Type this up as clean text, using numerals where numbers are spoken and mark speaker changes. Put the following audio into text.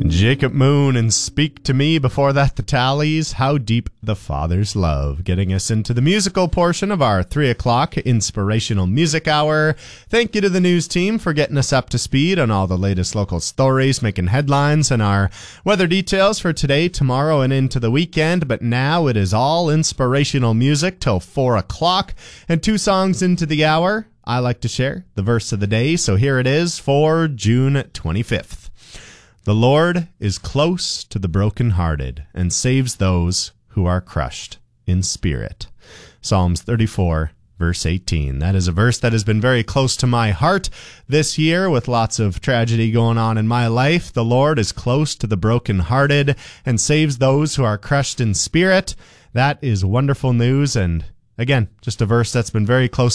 Speaker 1: Jacob Moon and Speak to Me. Before that, the Tallies, How Deep the Father's Love. Getting us into the musical portion of our 3 o'clock Inspirational Music Hour. Thank you to the news team for getting us up to speed on all the latest local stories, making headlines, and our weather details for today, tomorrow, and into the weekend. But now it is all inspirational music till 4 o'clock, and 2 songs into the hour. I like to share the verse of the day, so here it is for June 25th. The Lord is close to the brokenhearted and saves those who are crushed in spirit. Psalms 34, verse 18. That is a verse that has been very close to my heart this year with lots of tragedy going on in my life. The Lord is close to the brokenhearted and saves those who are crushed in spirit. That is wonderful news, and again, just a verse that's been very close